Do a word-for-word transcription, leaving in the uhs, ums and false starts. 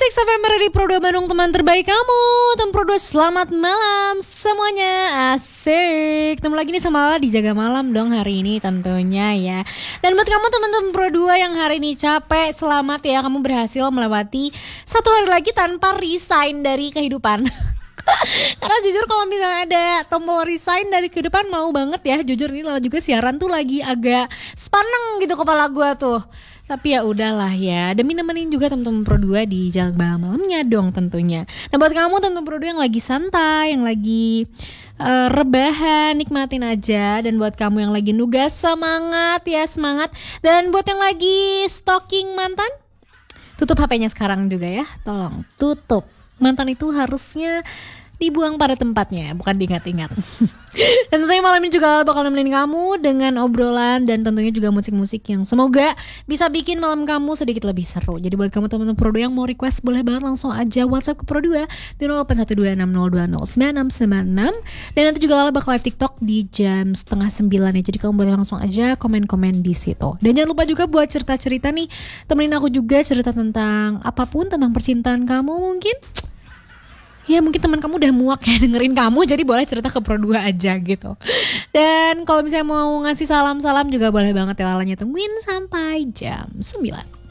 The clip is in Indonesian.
six F M Radio Pro dua Bandung, teman terbaik kamu. Teman Pro dua, selamat malam semuanya. Asik. Ketemu lagi nih sama Lala di Jaga Malam dong hari ini tentunya ya. Dan buat kamu teman-teman Pro dua yang hari ini capek, selamat ya, kamu berhasil melewati satu hari lagi tanpa resign dari kehidupan. Karena jujur kalau misalnya ada tombol resign dari kehidupan mau banget ya. Jujur ini Lala juga siaran tuh lagi agak sepaneng gitu kepala gue tuh. Tapi ya udahlah ya, demi nemenin juga teman-teman Pro dua di Jaga Malamnya dong tentunya. Nah buat kamu teman-teman Pro dua yang lagi santai, yang lagi uh, rebahan, nikmatin aja. Dan buat kamu yang lagi nugas, semangat ya, semangat. Dan buat yang lagi stalking mantan, tutup H P-nya sekarang juga ya, tolong tutup. Mantan itu harusnya dibuang pada tempatnya, bukan diingat-ingat. Dan tentunya malam ini juga bakal nemenin kamu dengan obrolan dan tentunya juga musik-musik yang semoga bisa bikin malam kamu sedikit lebih seru. Jadi buat kamu teman-teman Pro dua yang mau request, boleh banget langsung aja WhatsApp ke Pro dua di nol delapan satu dua enam nol dua nol sembilan enam sembilan enam. Dan nanti juga Lala bakal live TikTok di jam setengah sembilan ya. Jadi kamu boleh langsung aja komen-komen di situ. Dan jangan lupa juga buat cerita-cerita nih, temenin aku juga cerita tentang apapun, tentang percintaan kamu mungkin. Ya mungkin teman kamu udah muak ya dengerin kamu, jadi boleh cerita ke Pro dua aja gitu. Dan kalau misalnya mau ngasih salam-salam juga boleh banget ya, Lalanya tungguin sampai jam sembilan.